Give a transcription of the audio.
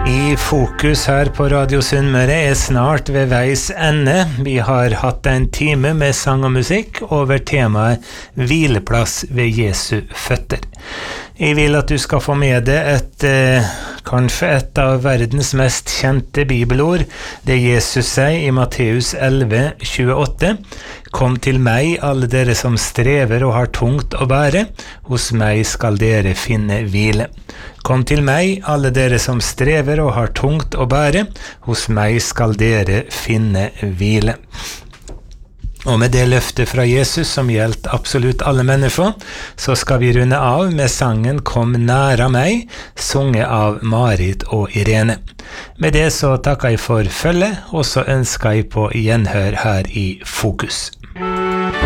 I fokus her på Radio Sunnmøre snart ved veis ende. Vi har hatt en time med sang og musikk over temaet hvileplass ved Jesu føtter. Jeg vil at du skal få med deg kanskje et av verdens mest kjente bibelord, det Jesus sier i Matteus 11:28. Kom til meg, alle dere som strever og har tungt å bære, hos meg skal dere finne hvile. Kom til meg, alle dere som strever og har tungt å bære, hos meg skal dere finne hvile. Og med det løftet fra Jesus som gjelder absolutt alle mennesker, så skal vi runde av med sangen Kom næra meg, sunget av Marit og Irene. Med det så takker jeg for følget, og så ønsker jeg på gjenhør her i Fokus.